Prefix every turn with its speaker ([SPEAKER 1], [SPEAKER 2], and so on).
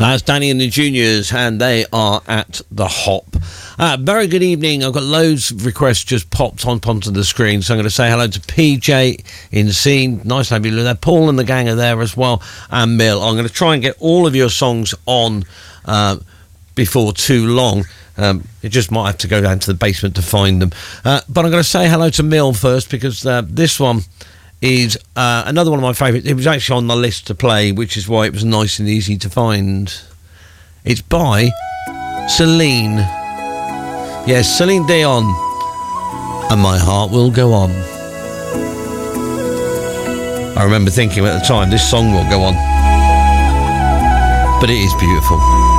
[SPEAKER 1] That's Danny and the Juniors, and they are at the Hop. Very good evening. I've got loads of requests just popped onto the screen, so I'm going to say hello to PJ in the scene. Nice to have you there. Paul and the gang are there as well, and Mill. I'm going to try and get all of your songs on before too long. It just might have to go down to the basement to find them. But I'm going to say hello to Mill first, because this one is another one of my favourites. It was actually on the list to play, which is why it was nice and easy to find. It's by Celine. Yes, Celine Dion. And My Heart Will Go On. I remember thinking at the time, this song will go on. But it is beautiful.